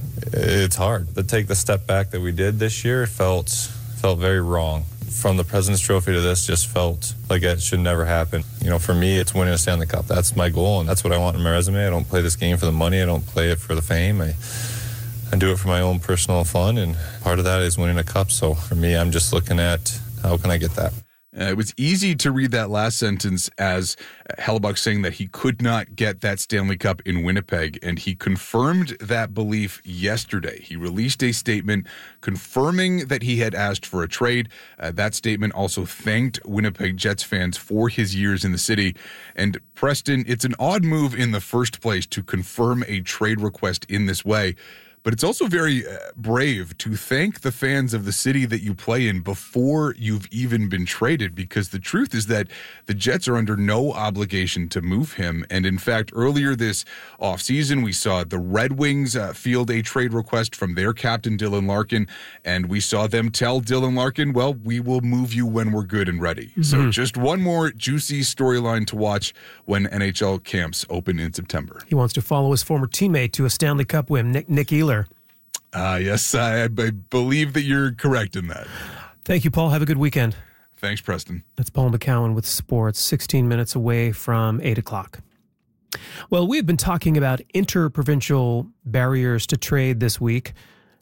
it's hard. To take the step back that we did this year felt very wrong. From the President's Trophy to this, just felt like it should never happen. For me, it's winning a Stanley Cup. That's my goal, and that's what I want in my resume. I don't play this game for the money. I don't play it for the fame. I do it for my own personal fun, and part of that is winning a cup. So for me, I'm just looking at how can I get that. It was easy to read that last sentence as Hellebuyck saying that he could not get that Stanley Cup in Winnipeg, and he confirmed that belief yesterday. He released a statement confirming that he had asked for a trade. That statement also thanked Winnipeg Jets fans for his years in the city. And Preston, it's an odd move in the first place to confirm a trade request in this way. But it's also very brave to thank the fans of the city that you play in before you've even been traded, because the truth is that the Jets are under no obligation to move him. And in fact, earlier this offseason, we saw the Red Wings field a trade request from their captain, Dylan Larkin, and we saw them tell Dylan Larkin, well, we will move you when we're good and ready. Mm-hmm. So just one more juicy storyline to watch when NHL camps open in September. He wants to follow his former teammate to a Stanley Cup win, Nick Ehlers. Yes, I believe that you're correct in that. Thank you, Paul. Have a good weekend. Thanks, Preston. That's Paul McCowan with sports, 16 minutes away from 8 o'clock. Well, we've been talking about interprovincial barriers to trade this week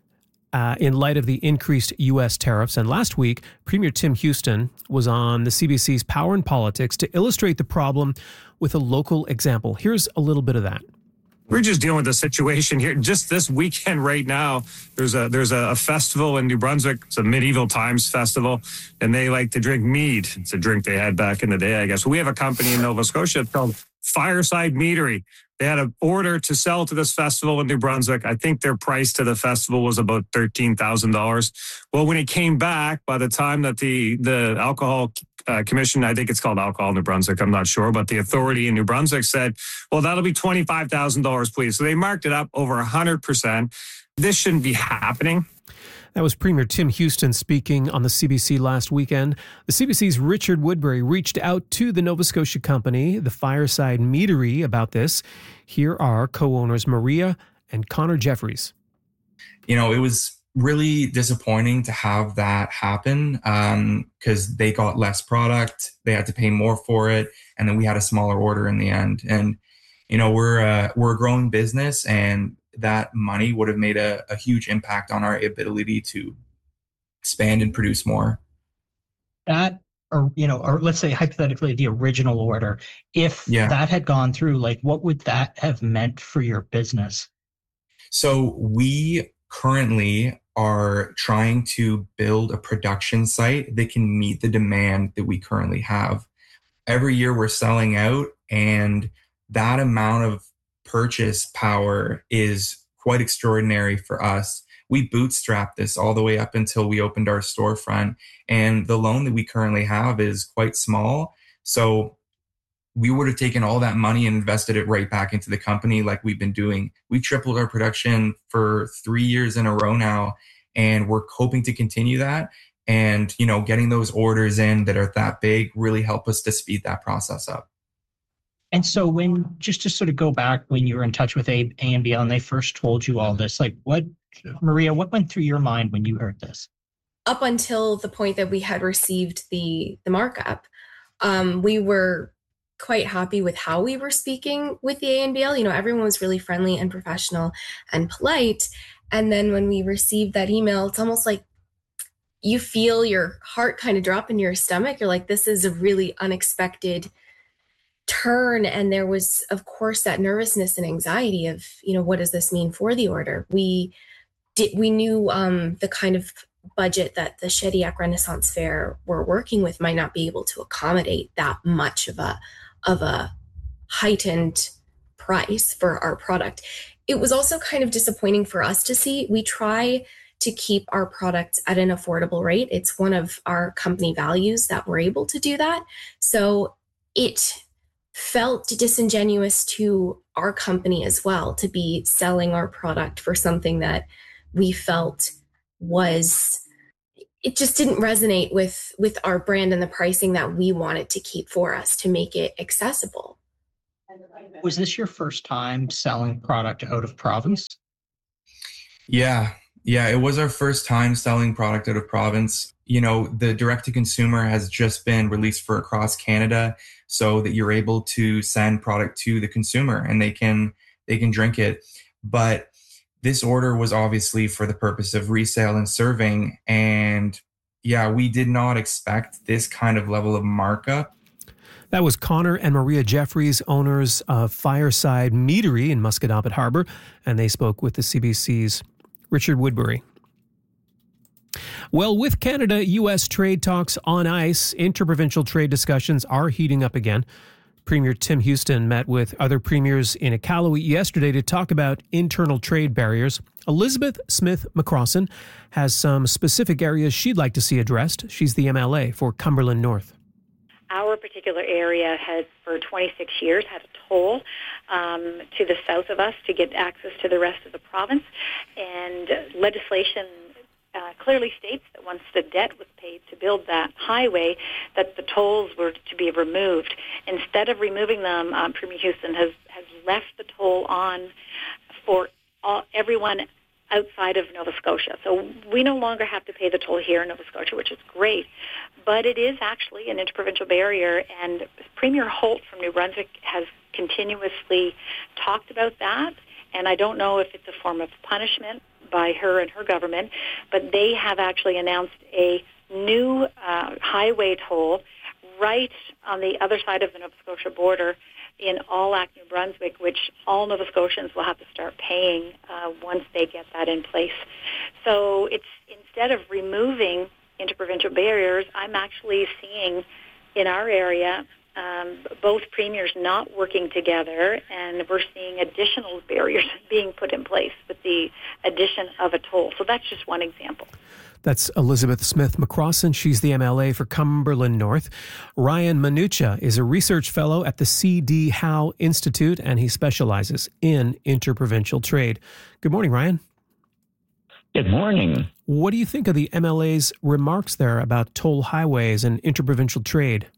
in light of the increased U.S. tariffs. And last week, Premier Tim Houston was on the CBC's Power and Politics to illustrate the problem with a local example. Here's a little bit of that. We're just dealing with the situation here. Just this weekend right now, there's a festival in New Brunswick. It's a Medieval Times festival, and they like to drink mead. It's a drink they had back in the day, I guess. We have a company in Nova Scotia called Fireside Meadery. They had an order to sell to this festival in New Brunswick. I think their price to the festival was about $13,000. Well, when it came back, by the time that the alcohol commission, I think it's called Alcohol New Brunswick, I'm not sure, but the authority in New Brunswick said, well, that'll be $25,000, please. So they marked it up over 100%. This shouldn't be happening. That was Premier Tim Houston speaking on the CBC last weekend. The CBC's Richard Woodbury reached out to the Nova Scotia company, the Fireside Meadery, about this. Here are co-owners Maria and Connor Jeffries. It was really disappointing to have that happen because they got less product, they had to pay more for it, and then we had a smaller order in the end. And we're a growing business, and that money would have made a huge impact on our ability to expand and produce more. That, or let's say hypothetically the original order, if that had gone through, like what would that have meant for your business? So we currently are trying to build a production site that can meet the demand that we currently have. Every year we're selling out, and that amount of purchase power is quite extraordinary for us. We bootstrapped this all the way up until we opened our storefront, and the loan that we currently have is quite small. So we would have taken all that money and invested it right back into the company like we've been doing. We tripled our production for 3 years in a row now, and we're hoping to continue that. And, getting those orders in that are that big really help us to speed that process up. And so just to sort of go back, when you were in touch with ANBL and they first told you all this, like Maria, what went through your mind when you heard this? Up until the point that we had received the markup, we were quite happy with how we were speaking with the ANBL. Everyone was really friendly and professional and polite. And then when we received that email, it's almost like you feel your heart kind of drop in your stomach. You're like, this is a really unexpected turn. And there was, of course, that nervousness and anxiety of, what does this mean for the order? We knew the kind of budget that the Shediac Renaissance Fair were working with might not be able to accommodate that much of a heightened price for our product. It was also kind of disappointing for us to see. We try to keep our products at an affordable rate. It's one of our company values that we're able to do that. So it felt disingenuous to our company as well to be selling our product for something that we felt it just didn't resonate with our brand and the pricing that we wanted to keep for us to make it accessible. Was this your first time selling product out of province? Yeah. Yeah. It was our first time selling product out of province. The direct to consumer has just been released for across Canada so that you're able to send product to the consumer and they can drink it. But this order was obviously for the purpose of resale and serving. And yeah, we did not expect this kind of level of markup. That was Connor and Maria Jeffries, owners of Fireside Meadery in Musquodoboit Harbor, and they spoke with the CBC's Richard Woodbury. Well, with Canada-U.S. trade talks on ice, interprovincial trade discussions are heating up again. Premier Tim Houston met with other premiers in Iqaluit yesterday to talk about internal trade barriers. Elizabeth Smith McCrossin has some specific areas she'd like to see addressed. She's the MLA for Cumberland North. Our particular area has, for 26 years, had a toll to the south of us to get access to the rest of the province. And legislation clearly states that once the debt was paid to build that highway, that the tolls were to be removed. Instead of removing them, Premier Houston has left the toll on for everyone outside of Nova Scotia. So we no longer have to pay the toll here in Nova Scotia, which is great. But it is actually an interprovincial barrier, and Premier Holt from New Brunswick has continuously talked about that. And I don't know if it's a form of punishment by her and her government, but they have actually announced a new highway toll right on the other side of the Nova Scotia border in Allac, New Brunswick, which all Nova Scotians will have to start paying once they get that in place. So it's, instead of removing interprovincial barriers, I'm actually seeing in our area both premiers not working together, and we're seeing additional barriers being put in place with the addition of a toll. So that's just one example. That's Elizabeth Smith McCrossin. She's the MLA for Cumberland North. Ryan Manucha is a research fellow at the C.D. Howe Institute, and he specializes in interprovincial trade. Good morning, Ryan. Good morning. What do you think of the MLA's remarks there about toll highways and interprovincial trade?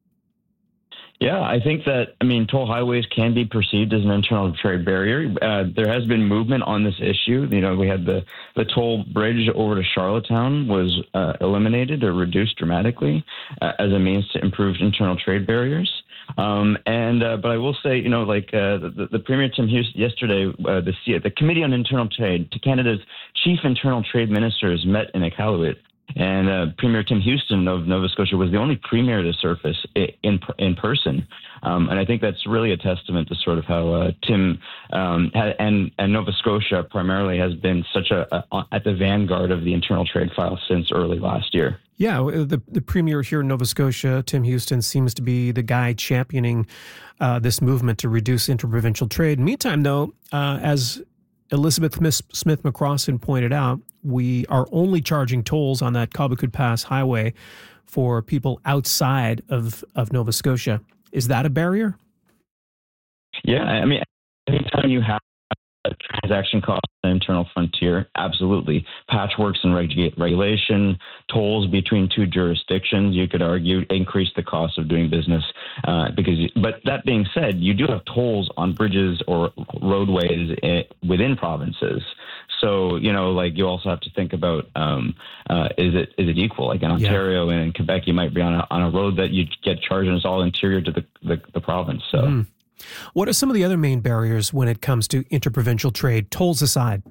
Yeah, I think that, toll highways can be perceived as an internal trade barrier. There has been movement on this issue. We had the toll bridge over to Charlottetown was eliminated or reduced dramatically as a means to improve internal trade barriers. But I will say, the Premier Tim Houston yesterday, the Committee on Internal Trade, to Canada's chief internal trade ministers met in Iqaluit. And Premier Tim Houston of Nova Scotia was the only premier to surface in person. And I think that's really a testament to sort of how Tim and Nova Scotia primarily has been such at the vanguard of the internal trade file since early last year. Yeah, the premier here in Nova Scotia, Tim Houston, seems to be the guy championing this movement to reduce interprovincial trade. Meantime, though, as Elizabeth Smith McCrossin pointed out, we are only charging tolls on that Cobequid Pass highway for people outside of Nova Scotia. Is that a barrier? Yeah, anytime you have a transaction cost on the internal frontier, absolutely. Patchworks and regulation, tolls between two jurisdictions, you could argue, increase the cost of doing business. But that being said, you do have tolls on bridges or roadways within provinces. So, you also have to think about, is it equal? Like in Ontario and in Quebec, you might be on a road that you get charged and it's all interior to the province. So. Mm. What are some of the other main barriers when it comes to interprovincial trade, tolls aside?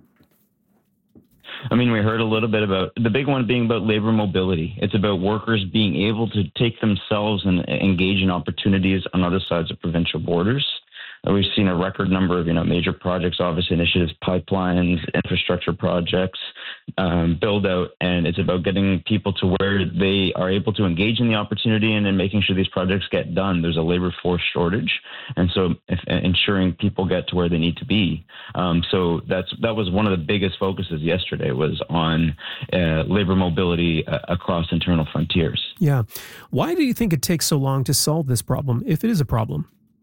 We heard a little bit about the big one being about labor mobility. It's about workers being able to take themselves and engage in opportunities on other sides of provincial borders. We've seen a record number of, major projects, office initiatives, pipelines, infrastructure projects, build out, and it's about getting people to where they are able to engage in the opportunity and then making sure these projects get done. There's a labor force shortage, and so ensuring people get to where they need to be. So that was one of the biggest focuses yesterday was on labor mobility across internal frontiers. Yeah. Why do you think it takes so long to solve this problem, if it is a problem?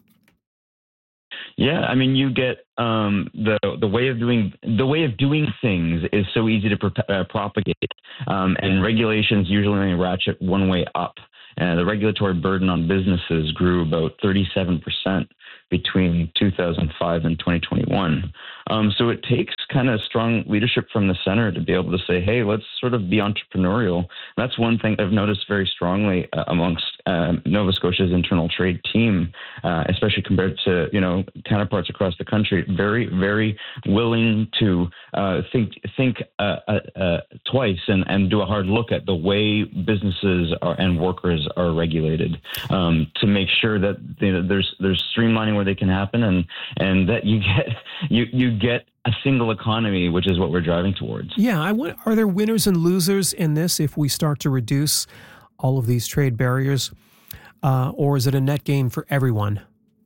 Yeah, you get the way of doing things is so easy to propagate, and regulations usually only ratchet one way up. And the regulatory burden on businesses grew about 37% between 2005 and 2021. So it takes kind of strong leadership from the center to be able to say, hey, let's sort of be entrepreneurial. And that's one thing I've noticed very strongly amongst Nova Scotia's internal trade team, especially compared to, counterparts across the country, very, very willing to think twice and do a hard look at the way businesses and workers are regulated, to make sure that there's streamlining where they can happen, and that you get a single economy, which is what we're driving towards. Yeah, are there winners and losers in this if we start to reduce all of these trade barriers, or is it a net gain for everyone?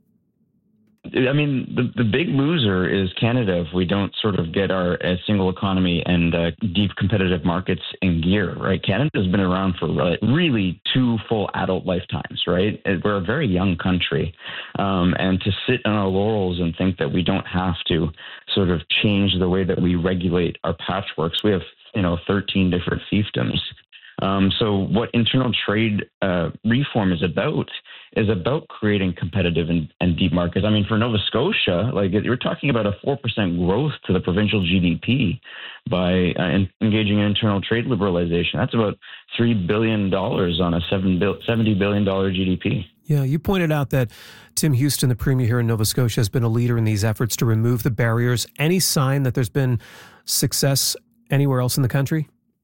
I mean, the big loser is Canada if we don't sort of get our single economy and deep competitive markets in gear, right? Canada has been around for really 2 full adult lifetimes, right? We're a very young country. And to sit on our laurels and think that we don't have to sort of change the way that we regulate our patchworks. We have, 13 different fiefdoms. So what internal trade reform is about creating competitive and deep markets. I mean, for Nova Scotia, you're talking about a 4% growth to the provincial GDP by engaging in internal trade liberalization. That's about $3 billion on a $70 billion GDP. Yeah, you pointed out that Tim Houston, the Premier here in Nova Scotia, has been a leader in these efforts to remove the barriers. Any sign that there's been success anywhere else in the country?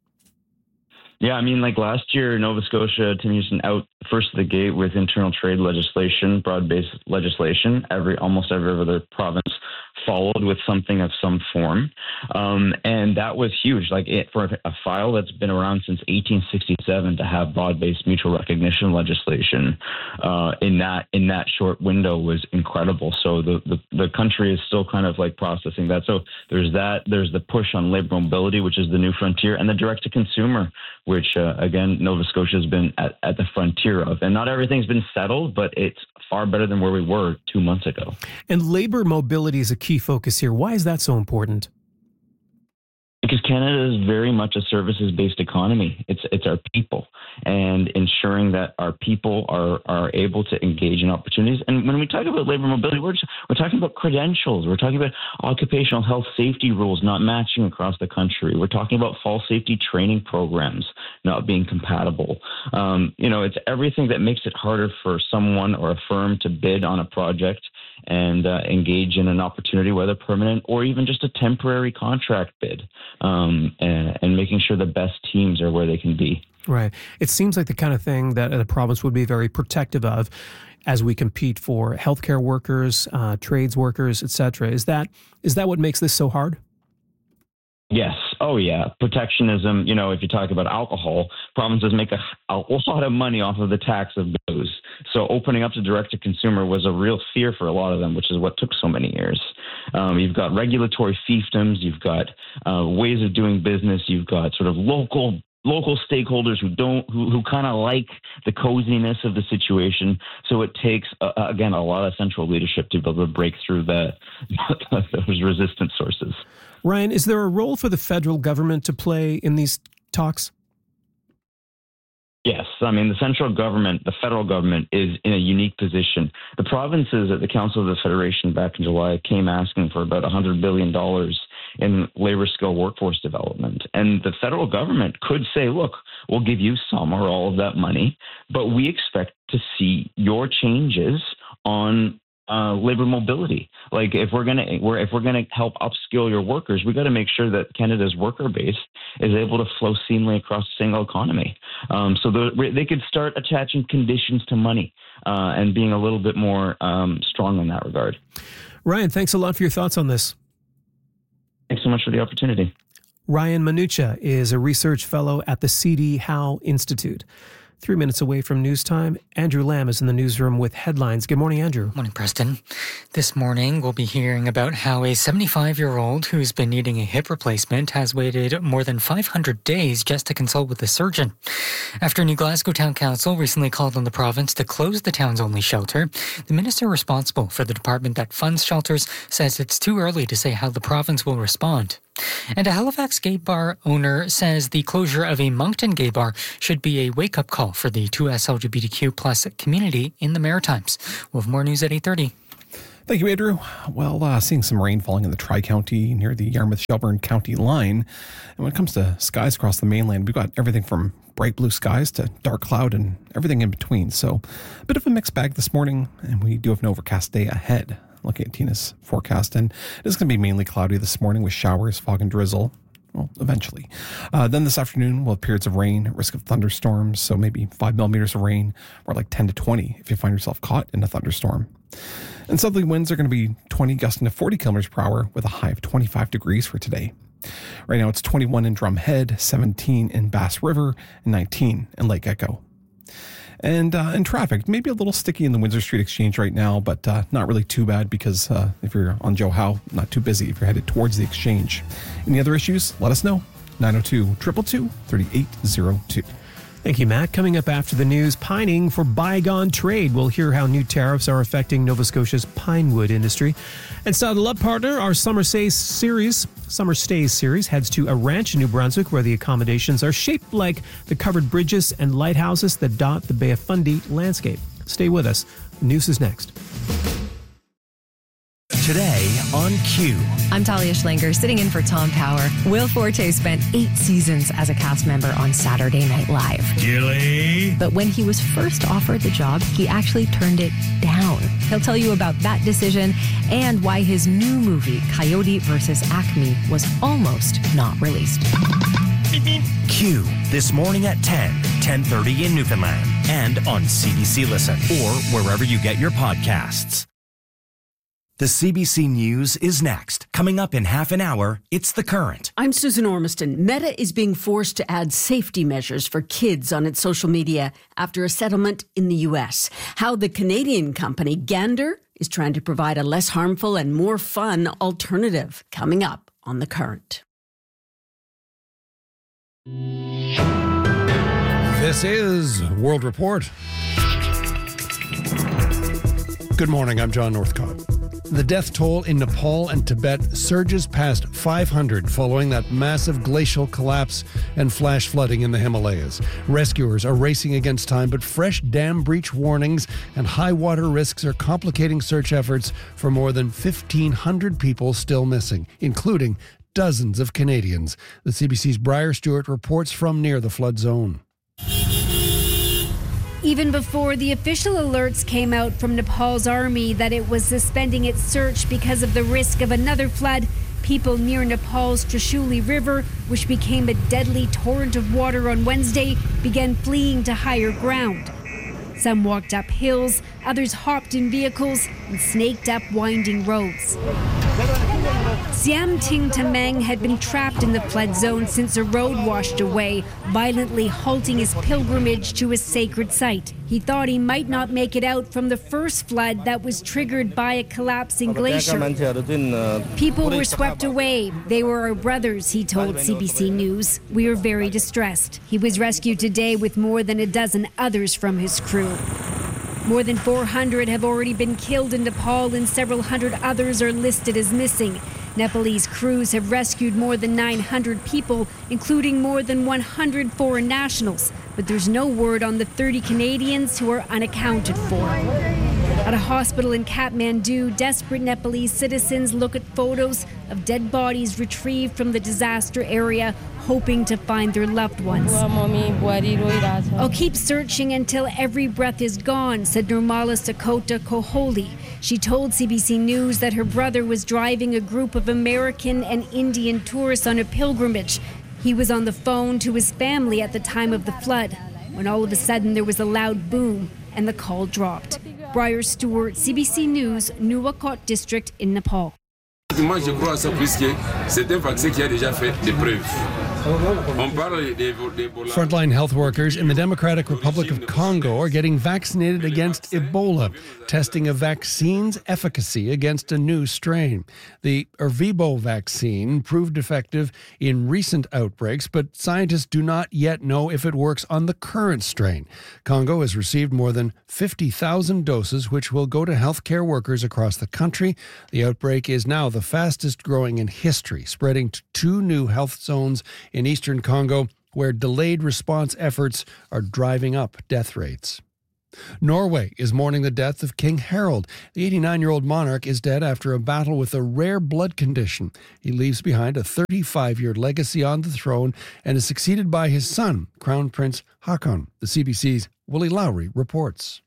Yeah, I mean, last year, Nova Scotia, Tim Houston out first to the gate with internal trade legislation, broad-based legislation. Almost every other province followed with something of some form. And that was huge. For a file that's been around since 1867 to have broad-based mutual recognition legislation in that short window was incredible. So the country is still kind of processing that. So there's that. There's the push on labor mobility, which is the new frontier, and the direct-to-consumer, which, again, Nova Scotia has been at the frontier of. And not everything's been settled, but it's far better than where we were 2 months ago. And labor mobility is a key focus here. Why is that so important? Because Canada is very much a services-based economy. It's our people, and ensuring that our people are able to engage in opportunities. And when we talk about labor mobility, we're talking about credentials. We're talking about occupational health safety rules not matching across the country. We're talking about fall safety training programs not being compatible. It's everything that makes it harder for someone or a firm to bid on a project and engage in an opportunity, whether permanent or even just a temporary contract bid. And making sure the best teams are where they can be. Right. It seems like the kind of thing that the province would be very protective of as we compete for healthcare workers, trades workers, et cetera. Is that what makes this so hard? Yes. Oh, yeah. Protectionism. If you talk about alcohol, provinces make a lot of money off of the tax of booze. So opening up to direct-to-consumer was a real fear for a lot of them, which is what took so many years. You've got regulatory fiefdoms. You've got ways of doing business. You've got sort of local stakeholders who kind of like the coziness of the situation. So it takes, again, a lot of central leadership to be able to break through those resistance sources. Ryan, is there a role for the federal government to play in these talks? Yes. I mean, the federal government is in a unique position. The provinces at the Council of the Federation back in July came asking for about $100 billion in labor skill workforce development. And the federal government could say, look, we'll give you some or all of that money, but we expect to see your changes on labor mobility. If we're gonna help upskill your workers, we got to make sure that Canada's worker base is able to flow seamlessly across a single economy. So they could start attaching conditions to money and being a little bit more strong in that regard. Ryan, thanks a lot for your thoughts on this. Thanks so much for the opportunity. Ryan Manucha is a research fellow at the C.D. Howe Institute. 3 minutes away from news time, Andrew Lamb is in the newsroom with headlines. Good morning, Andrew. Morning, Preston. This morning, we'll be hearing about how a 75-year-old who's been needing a hip replacement has waited more than 500 days just to consult with a surgeon. After New Glasgow Town Council recently called on the province to close the town's only shelter, the minister responsible for the department that funds shelters says it's too early to say how the province will respond. And a Halifax gay bar owner says the closure of a Moncton gay bar should be a wake-up call for the 2S LGBTQ plus community in the Maritimes. We'll have more news at 8:30. Thank you, Andrew. Well, seeing some rain falling in the Tri-County near the Yarmouth-Shelburne County line. And when it comes to skies across the mainland, we've got everything from bright blue skies to dark cloud and everything in between. So a bit of a mixed bag this morning, and we do have an overcast day ahead. Looking at Tina's forecast, and it's going to be mainly cloudy this morning with showers, fog, and drizzle. Well, eventually. Then this afternoon, we'll have periods of rain, risk of thunderstorms, so maybe 5 millimeters of rain, or like 10 to 20 if you find yourself caught in a thunderstorm. And southerly winds are going to be 20 gusting to 40 kilometers per hour with a high of 25 degrees for today. Right now, it's 21 in Drumhead, 17 in Bass River, and 19 in Lake Echo. And in traffic, maybe a little sticky in the Windsor Street Exchange right now, but not really too bad because if you're on Joe Howe, not too busy if you're headed towards the Exchange. Any other issues? Let us know. 902-222-3802. Thank you, Matt. Coming up after the news, pining for bygone trade. We'll hear how new tariffs are affecting Nova Scotia's pine wood industry. And Saddle Up Partner, our Summer Stays series heads to a ranch in New Brunswick where the accommodations are shaped like the covered bridges and lighthouses that dot the Bay of Fundy landscape. Stay with us. The news is next. Today on Q. I'm Talia Schlanger, sitting in for Tom Power. Will Forte spent 8 seasons as a cast member on Saturday Night Live. Gilly. But when he was first offered the job, he actually turned it down. He'll tell you about that decision and why his new movie, Coyote vs. Acme, was almost not released. Q, this morning at 10:30 in Newfoundland, and on CBC Listen, or wherever you get your podcasts. The CBC News is next. Coming up in half an hour, it's The Current. I'm Susan Ormiston. Meta is being forced to add safety measures for kids on its social media after a settlement in the U.S. How the Canadian company Gander is trying to provide a less harmful and more fun alternative. Coming up on The Current. This is World Report. Good morning, I'm John Northcott. The death toll in Nepal and Tibet surges past 500 following that massive glacial collapse and flash flooding in the Himalayas. Rescuers are racing against time, but fresh dam breach warnings and high water risks are complicating search efforts for more than 1,500 people still missing, including dozens of Canadians. The CBC's Briar Stewart reports from near the flood zone. Even before the official alerts came out from Nepal's army that it was suspending its search because of the risk of another flood, people near Nepal's Trishuli River, which became a deadly torrent of water on Wednesday, began fleeing to higher ground. Some walked up hills, others hopped in vehicles and snaked up winding roads. Siam Ting Tamang had been trapped in the flood zone since a road washed away, violently halting his pilgrimage to a sacred site. He thought he might not make it out from the first flood that was triggered by a collapsing glacier. People were swept away. They were our brothers, he told CBC News. We are very distressed. He was rescued today with more than a dozen others from his crew. More than 400 have already been killed in Nepal and several hundred others are listed as missing. Nepalese crews have rescued more than 900 people, including more than 100 foreign nationals. But there's no word on the 30 Canadians who are unaccounted for. At a hospital in Kathmandu, desperate Nepalese citizens look at photos of dead bodies retrieved from the disaster area, hoping to find their loved ones. I'll keep searching until every breath is gone, said Nirmala Sakota Koholi. She told CBC News that her brother was driving a group of American and Indian tourists on a pilgrimage. He was on the phone to his family at the time of the flood, when all of a sudden there was a loud boom and the call dropped. Briar Stewart, CBC News, Nuwakot District in Nepal. Moi, je crois à ça puisque c'est un vaccin qui a déjà fait des preuves. Frontline health workers in the Democratic Republic of Congo are getting vaccinated against Ebola, testing a vaccine's efficacy against a new strain. The Ervebo vaccine proved effective in recent outbreaks, but scientists do not yet know if it works on the current strain. Congo has received more than 50,000 doses, which will go to healthcare workers across the country. The outbreak is now the fastest growing in history, spreading to 2 new health zones in eastern Congo, where delayed response efforts are driving up death rates. Norway is mourning the death of King Harald. The 89-year-old monarch is dead after a battle with a rare blood condition. He leaves behind a 35-year legacy on the throne and is succeeded by his son, Crown Prince Haakon. The CBC's Willie Lowry reports.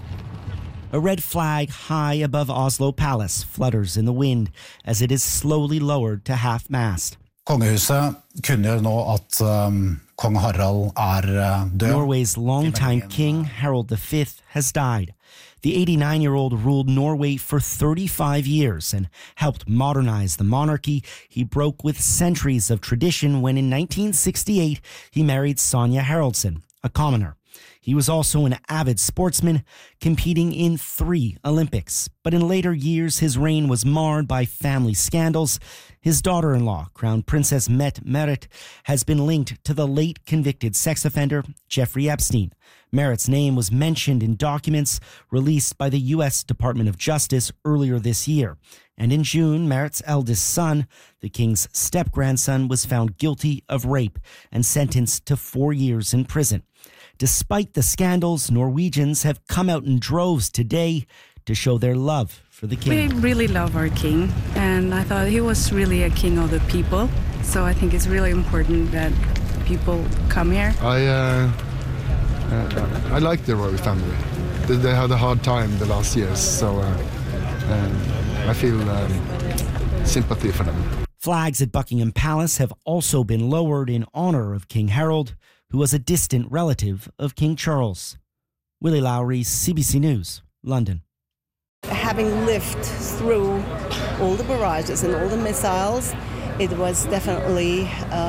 A red flag high above Oslo Palace flutters in the wind as it is slowly lowered to half-mast. Kongehuset kunngjør nå at Kong Harald død. Norway's longtime king, Harald V, has died. The 89-year-old ruled Norway for 35 years and helped modernize the monarchy. He broke with centuries of tradition when in 1968 he married Sonja Haraldsen, a commoner. He was also an avid sportsman, competing in 3 Olympics. But in later years, his reign was marred by family scandals. His daughter-in-law, Crown Princess Mette Merritt, has been linked to the late convicted sex offender Jeffrey Epstein. Merritt's name was mentioned in documents released by the U.S. Department of Justice earlier this year. And in June, Merritt's eldest son, the king's step-grandson, was found guilty of rape and sentenced to 4 years in prison. Despite the scandals, Norwegians have come out in droves today to show their love for the king. We really love our king, and I thought he was really a king of the people. So I think it's really important that people come here. I like the royal family. They had a hard time the last years, so I feel sympathy for them. Flags at Buckingham Palace have also been lowered in honor of King Harald, who was a distant relative of King Charles. Willie Lowry, CBC News, London. Having lived through all the barrages and all the missiles, it was definitely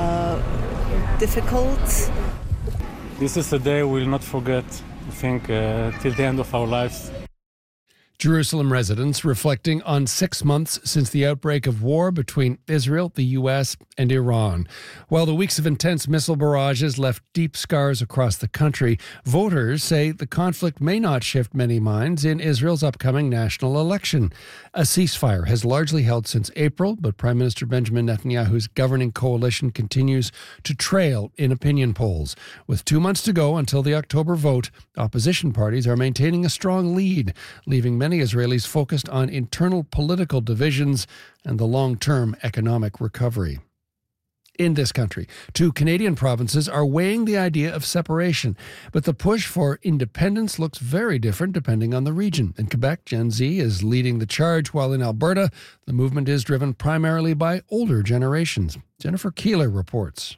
difficult. This is a day we'll not forget, I think, till the end of our lives. Jerusalem residents reflecting on 6 months since the outbreak of war between Israel, the U.S., and Iran. While the weeks of intense missile barrages left deep scars across the country, voters say the conflict may not shift many minds in Israel's upcoming national election. A ceasefire has largely held since April, but Prime Minister Benjamin Netanyahu's governing coalition continues to trail in opinion polls. With 2 months to go until the October vote, opposition parties are maintaining a strong lead, leaving many Israelis focused on internal political divisions and the long-term economic recovery. In this country, 2 Canadian provinces are weighing the idea of separation, but the push for independence looks very different depending on the region. In Quebec, Gen Z is leading the charge, while in Alberta, the movement is driven primarily by older generations. Jennifer Keeler reports.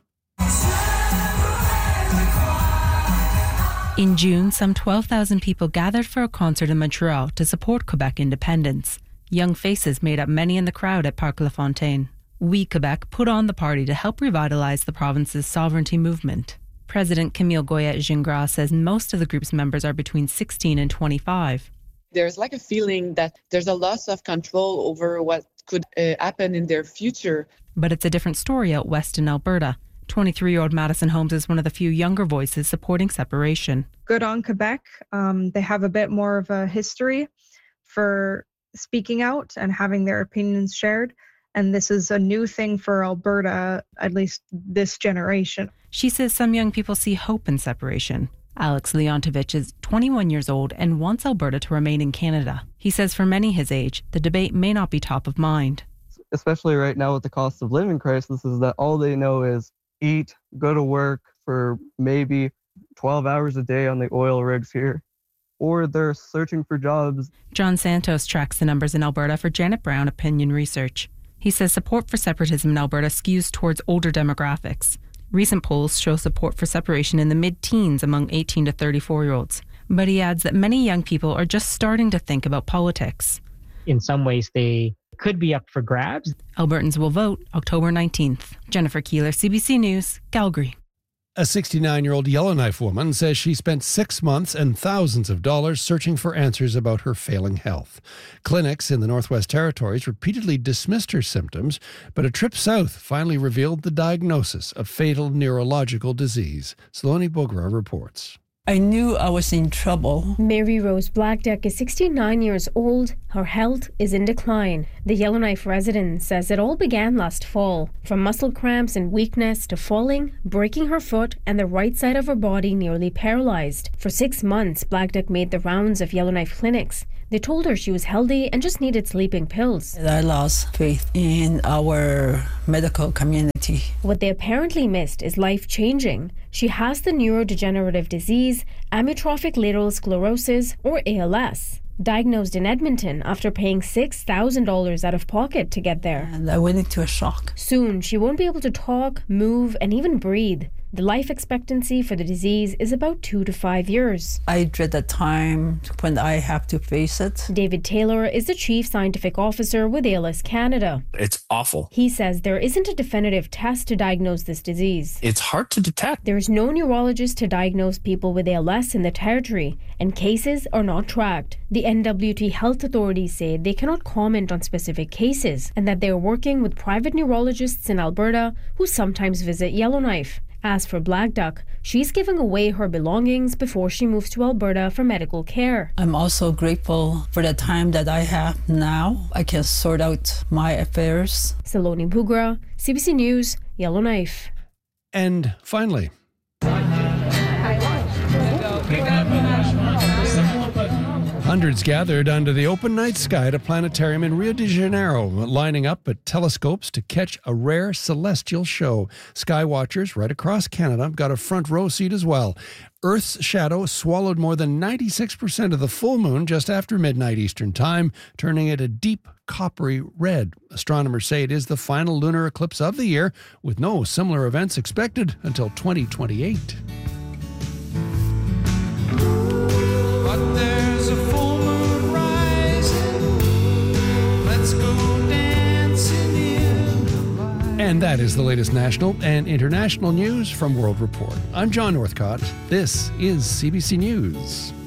In June, some 12,000 people gathered for a concert in Montreal to support Quebec independence. Young faces made up many in the crowd at Parc La Fontaine. We Quebec put on the party to help revitalize the province's sovereignty movement. President Camille Goyette-Gingras says most of the group's members are between 16 and 25. There's like a feeling that there's a loss of control over what could happen in their future. But it's a different story out west in Alberta. 23-year-old Madison Holmes is one of the few younger voices supporting separation. Good on Quebec. They have a bit more of a history for speaking out and having their opinions shared. And this is a new thing for Alberta, at least this generation. She says some young people see hope in separation. Alex Leontovich is 21 years old and wants Alberta to remain in Canada. He says for many his age, the debate may not be top of mind. Especially right now with the cost of living crisis, is that all they know is eat, go to work for maybe 12 hours a day on the oil rigs here, or they're searching for jobs. John Santos tracks the numbers in Alberta for Janet Brown Opinion Research. He says support for separatism in Alberta skews towards older demographics. Recent polls show support for separation in the mid-teens among 18 to 34-year-olds. But he adds that many young people are just starting to think about politics. In some ways, they could be up for grabs. Albertans will vote October 19th. Jennifer Keeler, CBC News, Calgary. A 69-year-old Yellowknife woman says she spent 6 months and thousands of dollars searching for answers about her failing health. Clinics in the Northwest Territories repeatedly dismissed her symptoms, but a trip south finally revealed the diagnosis of fatal neurological disease. Saloni Bogra reports. I knew I was in trouble. Mary Rose Blackduck is 69 years old. Her health is in decline. The Yellowknife resident says it all began last fall. From muscle cramps and weakness to falling, breaking her foot, and the right side of her body nearly paralyzed. For 6 months, Blackduck made the rounds of Yellowknife clinics. They told her she was healthy and just needed sleeping pills. I lost faith in our medical community. What they apparently missed is life-changing. She has the neurodegenerative disease, amyotrophic lateral sclerosis, or ALS. Diagnosed in Edmonton after paying $6,000 out of pocket to get there. And I went into a shock. Soon, she won't be able to talk, move, and even breathe. The life expectancy for the disease is about 2 to 5 years. I dread the time when I have to face it. David Taylor is the Chief Scientific Officer with ALS Canada. It's awful. He says there isn't a definitive test to diagnose this disease. It's hard to detect. There's no neurologist to diagnose people with ALS in the territory, and cases are not tracked. The NWT health authorities say they cannot comment on specific cases, and that they are working with private neurologists in Alberta who sometimes visit Yellowknife. As for Blackduck, she's giving away her belongings before she moves to Alberta for medical care. I'm also grateful for the time that I have now. I can sort out my affairs. Saloni Bogra, CBC News, Yellowknife. And finally, hundreds gathered under the open night sky at a planetarium in Rio de Janeiro, lining up at telescopes to catch a rare celestial show. Sky watchers right across Canada got a front row seat as well. Earth's shadow swallowed more than 96% of the full moon just after midnight Eastern Time, turning it a deep coppery red. Astronomers say it is the final lunar eclipse of the year, with no similar events expected until 2028. But there's a full moon rising. Let's go dancing in the light. And that is the latest national and international news from World Report. I'm John Northcott. This is CBC News.